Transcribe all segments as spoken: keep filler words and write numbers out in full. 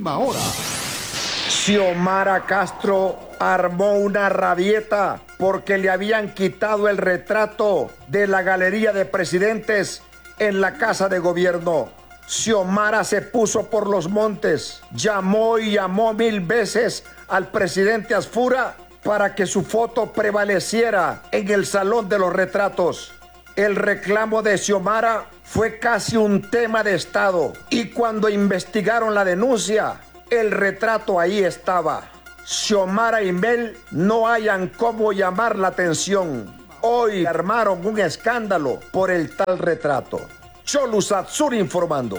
Última hora. Xiomara Castro armó una rabieta porque le habían quitado el retrato de la galería de presidentes en la Casa de Gobierno. Xiomara se puso por los montes, llamó y llamó mil veces al presidente Asfura para que su foto prevaleciera en el Salón de los Retratos. El reclamo de Xiomara fue casi un tema de Estado y cuando investigaron la denuncia, el retrato ahí estaba. Xiomara y Mel no hayan cómo llamar la atención. Hoy armaron un escándalo por el tal retrato. Cholu Satsur informando.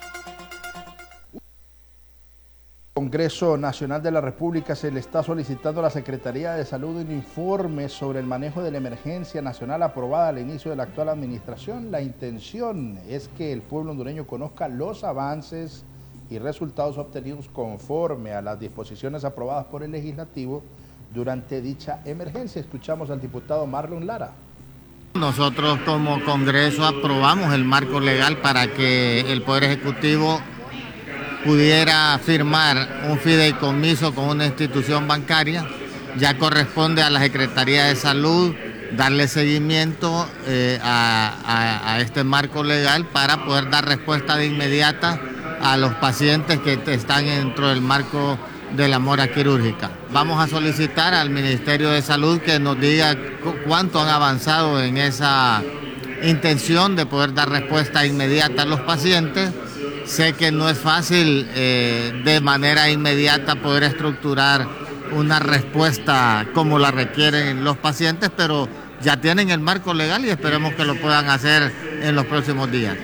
Congreso Nacional de la República se le está solicitando a la Secretaría de Salud un informe sobre el manejo de la emergencia nacional aprobada al inicio de la actual administración. La intención es que el pueblo hondureño conozca los avances y resultados obtenidos conforme a las disposiciones aprobadas por el Legislativo durante dicha emergencia. Escuchamos al diputado Marlon Lara. Nosotros como Congreso aprobamos el marco legal para que el Poder Ejecutivo pudiera firmar un fideicomiso con una institución bancaria. Ya corresponde a la Secretaría de Salud darle seguimiento eh, a, a, a este marco legal para poder dar respuesta de inmediata a los pacientes que están dentro del marco de la mora quirúrgica. Vamos a solicitar al Ministerio de Salud que nos diga cu cuánto han avanzado en esa intención de poder dar respuesta inmediata a los pacientes. Sé que no es fácil eh, de manera inmediata poder estructurar una respuesta como la requieren los pacientes, pero ya tienen el marco legal y esperemos que lo puedan hacer en los próximos días.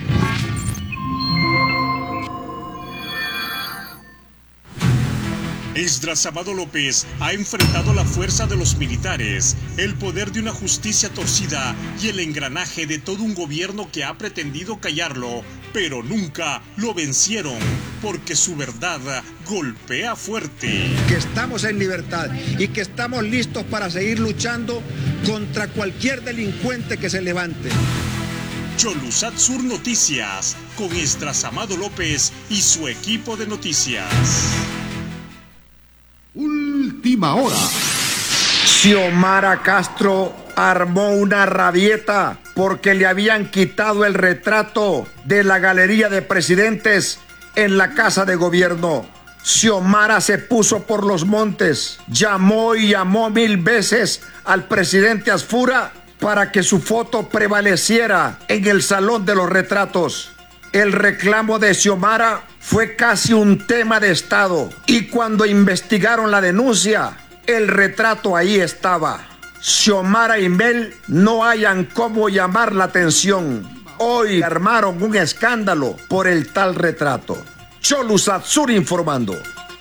Esdras Amado López ha enfrentado la fuerza de los militares, el poder de una justicia torcida y el engranaje de todo un gobierno que ha pretendido callarlo, pero nunca lo vencieron, porque su verdad golpea fuerte. Que estamos en libertad y que estamos listos para seguir luchando contra cualquier delincuente que se levante. Cholu Satsur Noticias, con Esdras Amado López y su equipo de noticias. Última hora. Xiomara Castro armó una rabieta porque le habían quitado el retrato de la galería de presidentes en la Casa de Gobierno. Xiomara se puso por los montes, llamó y llamó mil veces al presidente Asfura para que su foto prevaleciera en el Salón de los Retratos. El reclamo de Xiomara fue casi un tema de Estado y cuando investigaron la denuncia, el retrato ahí estaba. Xiomara y Mel no hayan cómo llamar la atención. Hoy armaron un escándalo por el tal retrato. Cholu Satsur informando.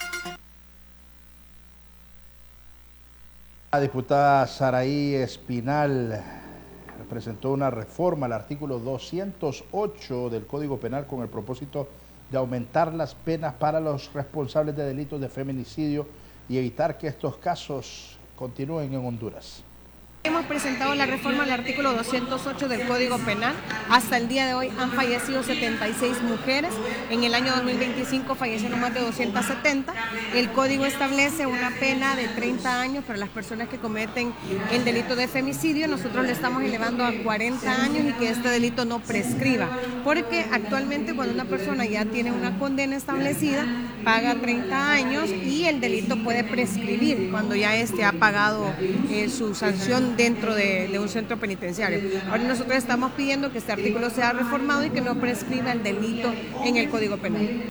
La diputada Saraí Espinal presentó una reforma al artículo doscientos ocho del Código Penal con el propósito de aumentar las penas para los responsables de delitos de feminicidio y evitar que estos casos continúen en Honduras. Hemos presentado la reforma al artículo doscientos ocho del Código Penal. Hasta el día de hoy han fallecido setenta y seis mujeres. En el año dos mil veinticinco fallecieron más de doscientas setenta. El Código establece una pena de treinta años para las personas que cometen el delito de femicidio. Nosotros le estamos elevando a cuarenta años y que este delito no prescriba. Porque actualmente cuando una persona ya tiene una condena establecida, paga treinta años y el delito puede prescribir cuando ya éste ha pagado eh, su sanción dentro de, de un centro penitenciario. Ahora nosotros estamos pidiendo que este artículo sea reformado y que no prescriba el delito en el Código Penal.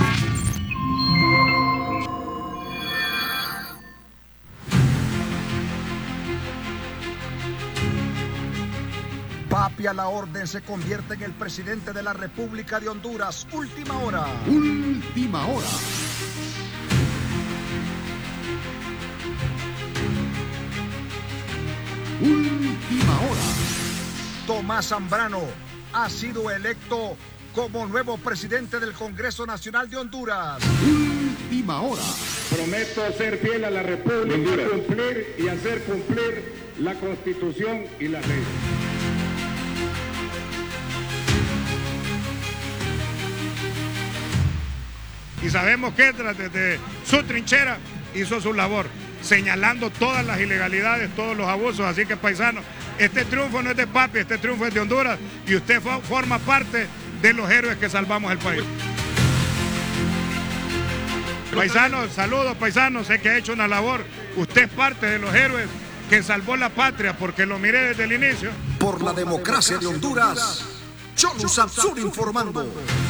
Papi a la orden se convierte en el presidente de la República de Honduras. Última hora. Última hora. Última hora. Tomás Zambrano ha sido electo como nuevo presidente del Congreso Nacional de Honduras. Última hora. Prometo ser fiel a la República, cumplir y hacer cumplir la Constitución y las leyes. Y sabemos que desde su trinchera hizo su labor, señalando todas las ilegalidades, todos los abusos. Así que, paisanos, este triunfo no es de papi, este triunfo es de Honduras y usted forma parte de los héroes que salvamos el país. Paisanos, saludos paisanos, sé que ha hecho una labor. Usted es parte de los héroes que salvó la patria, porque lo miré desde el inicio. Por la democracia de Honduras, Cholu Sapsur informando.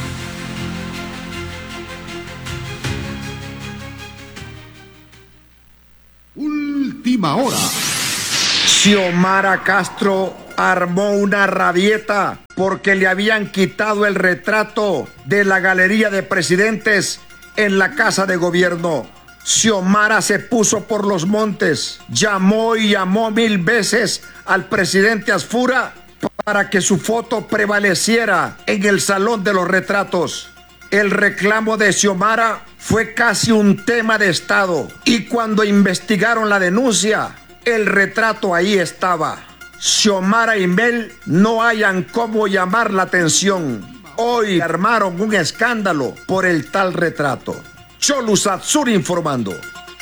Última hora. Xiomara Castro armó una rabieta porque le habían quitado el retrato de la galería de presidentes en la Casa de Gobierno. Xiomara se puso por los montes, llamó y llamó mil veces al presidente Asfura para que su foto prevaleciera en el Salón de los Retratos. El reclamo de Xiomara fue casi un tema de Estado y cuando investigaron la denuncia, el retrato ahí estaba. Xiomara y Mel no hayan cómo llamar la atención. Hoy armaron un escándalo por el tal retrato. Cholu Sapsur informando.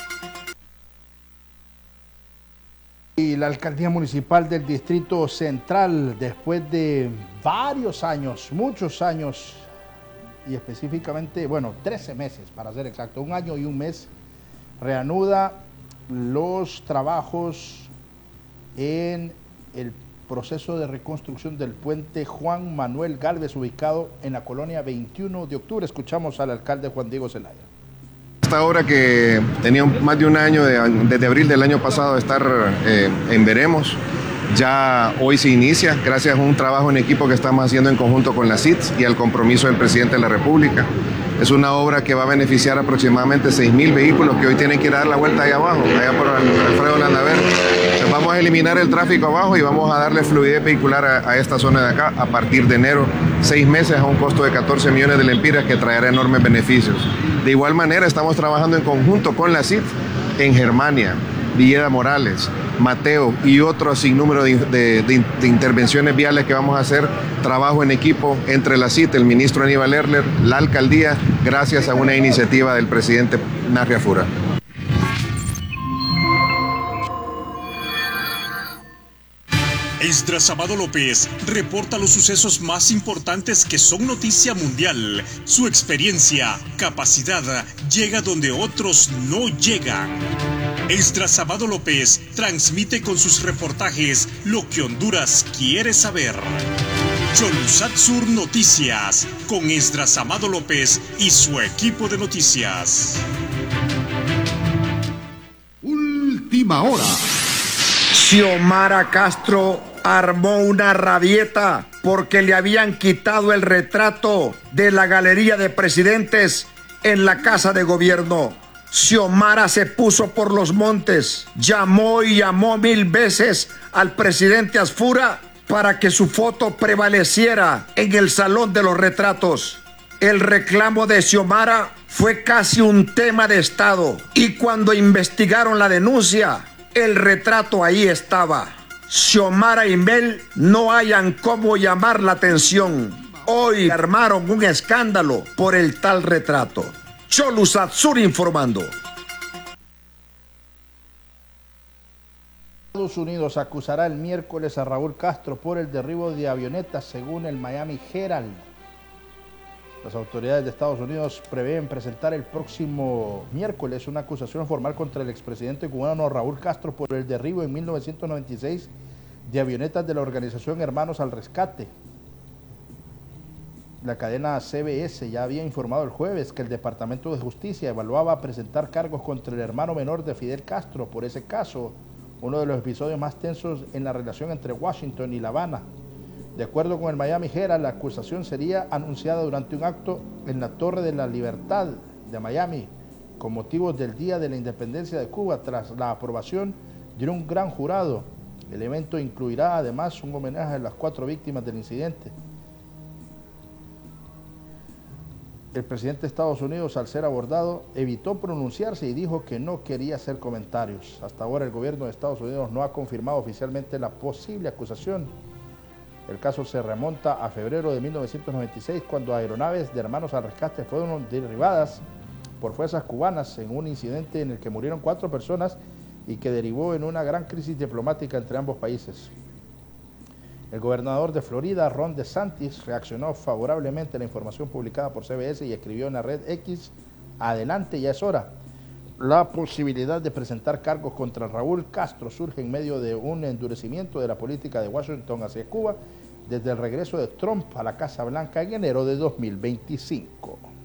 Y la alcaldía municipal del Distrito Central, después de varios años, muchos años, y específicamente, bueno, trece meses para ser exacto, un año y un mes, reanuda los trabajos en el proceso de reconstrucción del puente Juan Manuel Gálvez, ubicado en la colonia veintiuno de octubre. Escuchamos al alcalde Juan Diego Zelaya. Esta obra que tenía más de un año, de, desde abril del año pasado, de estar eh, en veremos, ya hoy se inicia gracias a un trabajo en equipo que estamos haciendo en conjunto con la C I T S y al compromiso del presidente de la República. Es una obra que va a beneficiar aproximadamente seis mil vehículos que hoy tienen que ir a dar la vuelta allá abajo, allá por Alfredo Landaverde. Entonces vamos a eliminar el tráfico abajo y vamos a darle fluidez vehicular a, a esta zona de acá a partir de enero, seis meses a un costo de catorce millones de lempiras que traerá enormes beneficios. De igual manera estamos trabajando en conjunto con la C I T S en Germania, Villeda Morales, Mateo y otro sinnúmero de, de, de, de intervenciones viales que vamos a hacer, trabajo en equipo entre la C I T, el ministro Aníbal Erler, la alcaldía, gracias a una iniciativa del presidente Narri Afura. Esdras Amado López reporta los sucesos más importantes que son noticia mundial. Su experiencia, capacidad, llega donde otros no llegan. Esdras Amado López transmite con sus reportajes lo que Honduras quiere saber. Cholu Sapsur Noticias, con Esdras Amado López y su equipo de noticias. Última hora. Xiomara Castro armó una rabieta porque le habían quitado el retrato de la galería de presidentes en la Casa de Gobierno. Xiomara se puso por los montes, llamó y llamó mil veces al presidente Asfura para que su foto prevaleciera en el Salón de los Retratos. El reclamo de Xiomara fue casi un tema de Estado y cuando investigaron la denuncia, el retrato ahí estaba. Xiomara y Mel no hayan cómo llamar la atención. Hoy armaron un escándalo por el tal retrato. Cholu Sapsur informando. Estados Unidos acusará el miércoles a Raúl Castro por el derribo de avionetas, según el Miami Herald. Las autoridades de Estados Unidos prevén presentar el próximo miércoles una acusación formal contra el expresidente cubano Raúl Castro por el derribo en mil novecientos noventa y seis de avionetas de la organización Hermanos al Rescate. La cadena C B S ya había informado el jueves que el Departamento de Justicia evaluaba presentar cargos contra el hermano menor de Fidel Castro por ese caso, uno de los episodios más tensos en la relación entre Washington y La Habana. De acuerdo con el Miami Herald, la acusación sería anunciada durante un acto en la Torre de la Libertad de Miami con motivo del Día de la Independencia de Cuba tras la aprobación de un gran jurado. El evento incluirá además un homenaje a las cuatro víctimas del incidente. El presidente de Estados Unidos, al ser abordado, evitó pronunciarse y dijo que no quería hacer comentarios. Hasta ahora el gobierno de Estados Unidos no ha confirmado oficialmente la posible acusación. El caso se remonta a febrero de mil novecientos noventa y seis, cuando aeronaves de Hermanos al Rescate fueron derribadas por fuerzas cubanas en un incidente en el que murieron cuatro personas y que derivó en una gran crisis diplomática entre ambos países. El gobernador de Florida, Ron DeSantis, reaccionó favorablemente a la información publicada por C B S y escribió en la red X: adelante, ya es hora. La posibilidad de presentar cargos contra Raúl Castro surge en medio de un endurecimiento de la política de Washington hacia Cuba desde el regreso de Trump a la Casa Blanca en enero de dos mil veinticinco.